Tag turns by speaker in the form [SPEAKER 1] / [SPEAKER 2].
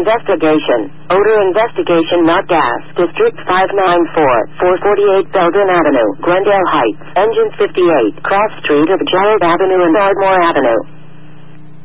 [SPEAKER 1] investigation. Odor investigation, not gas. District 594, 448 Belden Avenue, Glendale Heights. Engine 58, cross street of Gerald Avenue and Ardmore Avenue.